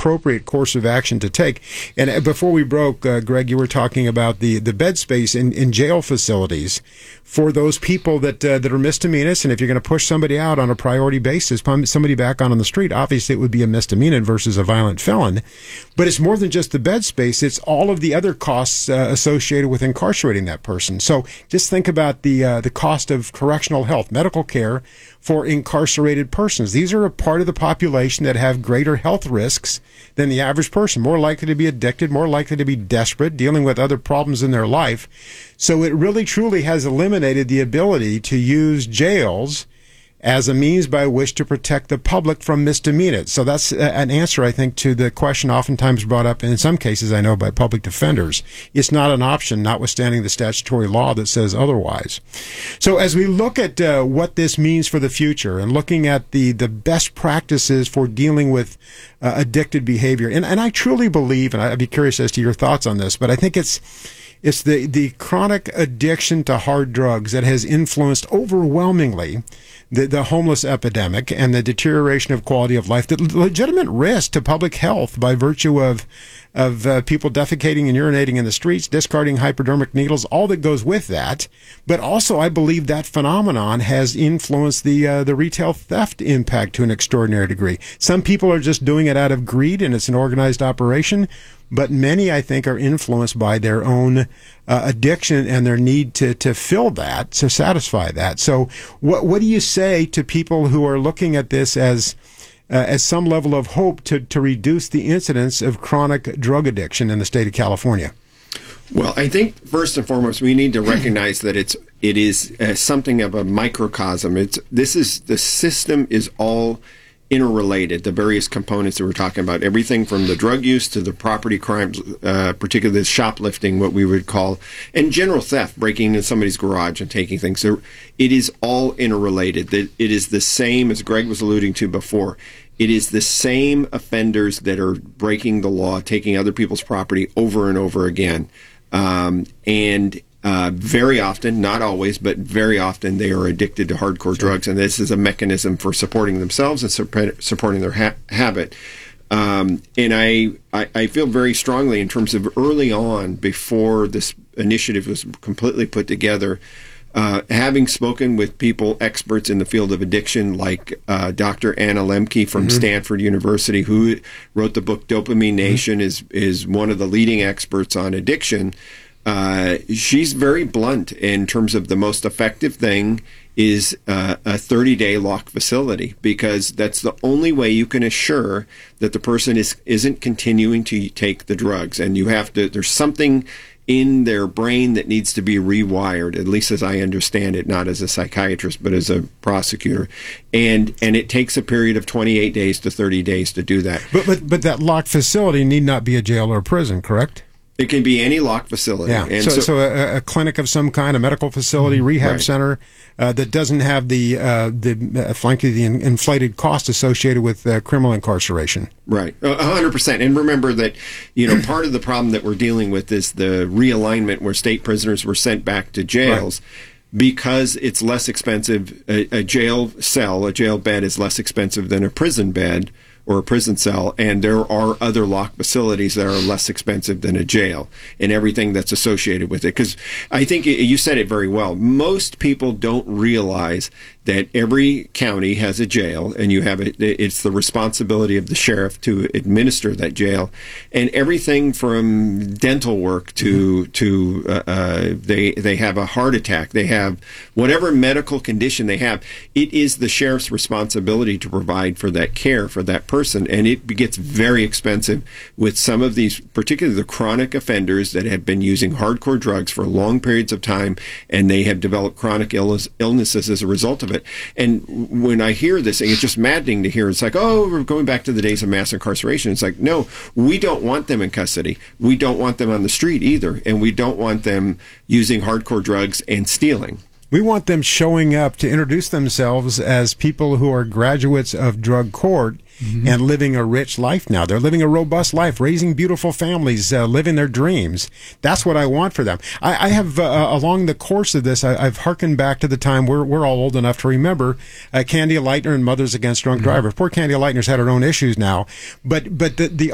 appropriate course of action to take. And before we broke, Greg, you were talking about the bed space in jail facilities for those people that are misdemeanors. And if you're going to push somebody out on a priority basis, put somebody back on the street, obviously it would be a misdemeanor versus a violent felon. But it's more than just the bed space. It's all of the other costs associated with incarcerating that person. So just think about the cost of correctional health, medical care for incarcerated persons. These are a part of the population that have greater health risks than the average person, more likely to be addicted, more likely to be desperate, dealing with other problems in their life. So it really truly has eliminated the ability to use jails as a means by which to protect the public from misdemeanors. So that's an answer, I think, to the question oftentimes brought up, and in some cases, I know, by public defenders. It's not an option, notwithstanding the statutory law that says otherwise. So as we look at what this means for the future and looking at the best practices for dealing with addicted behavior, and I truly believe, and I'd be curious as to your thoughts on this, but I think it's the chronic addiction to hard drugs that has influenced overwhelmingly the homeless epidemic and the deterioration of quality of life, the legitimate risk to public health by virtue of people defecating and urinating in the streets, discarding hypodermic needles, all that goes with that. But also, I believe that phenomenon has influenced the retail theft impact to an extraordinary degree. Some people are just doing it out of greed, and it's an organized operation. But many, I think, are influenced by their own addiction and their need to fill that, to satisfy that. So what do you say to people who are looking at this as some level of hope to reduce the incidence of chronic drug addiction in the state of California? Well, I think first and foremost we need to recognize that it is something of a microcosm. The system is all interrelated, the various components that we're talking about, everything from the drug use to the property crimes, particularly the shoplifting, what we would call, and general theft, breaking into somebody's garage and taking things. So it is all interrelated. It is the same, as Greg was alluding to before, it is the same offenders that are breaking the law, taking other people's property over and over again. Very often, not always, but very often, they are addicted to hardcore drugs, and this is a mechanism for supporting themselves and supporting their habit. And I feel very strongly in terms of early on, before this initiative was completely put together, having spoken with people, experts in the field of addiction, like Dr. Anna Lemke from Stanford University, who wrote the book Dopamine Nation, is one of the leading experts on addiction. She's very blunt in terms of the most effective thing is a 30-day lock facility, because that's the only way you can assure that the person isn't continuing to take the drugs. And there's something in their brain that needs to be rewired, at least as I understand it, not as a psychiatrist, but as a prosecutor. And it takes a period of 28 days to 30 days to do that. But that locked facility need not be a jail or a prison, correct? It can be any locked facility. Yeah. And so a clinic of some kind, a medical facility, rehab center that doesn't have frankly, the inflated cost associated with criminal incarceration. Right, 100%. And remember that, part of the problem that we're dealing with is the realignment where state prisoners were sent back to jails. Right. Because it's less expensive. A jail cell, a jail bed is less expensive than a prison bed or a prison cell, and there are other locked facilities that are less expensive than a jail and everything that's associated with it. Because I think you said it very well. Most people don't realize that every county has a jail, and it's the responsibility of the sheriff to administer that jail, and everything from dental work to they have a heart attack, they have whatever medical condition they have, it is the sheriff's responsibility to provide for that care for that person, and it gets very expensive with some of these, particularly the chronic offenders that have been using hardcore drugs for long periods of time, and they have developed chronic illnesses as a result of it. And when I hear this, it's just maddening to hear. It's like, oh, we're going back to the days of mass incarceration. It's like, no, we don't want them in custody. We don't want them on the street either. And we don't want them using hardcore drugs and stealing. We want them showing up to introduce themselves as people who are graduates of drug court and living a rich life now. They're living a robust life, raising beautiful families, living their dreams. That's what I want for them. I have, along the course of this, I've hearkened back to the time we're all old enough to remember Candia Lightner and Mothers Against Drunk Drivers. Poor Candia Lightner's had her own issues now. But the